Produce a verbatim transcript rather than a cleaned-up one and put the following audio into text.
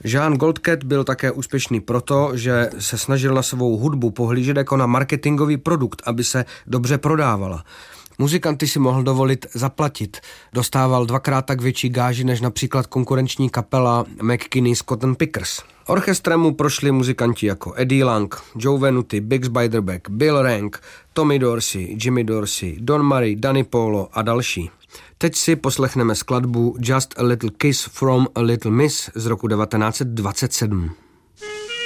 Jean Goldcat byl také úspěšný proto, že se snažil na svou hudbu pohlížet jako na marketingový produkt, aby se dobře prodávala. Muzikanty si mohl dovolit zaplatit. Dostával dvakrát tak větší gáži než například konkurenční kapela McKinney's Cotton Pickers. Orchestrem mu prošli muzikanti jako Eddie Lang, Joe Venuti, Biggs Beiderbecke, Bill Rank, Tommy Dorsey, Jimmy Dorsey, Don Murray, Danny Polo a další. Teď si poslechneme skladbu Just a Little Kiss from a Little Miss z roku devatenáct set dvacet sedm.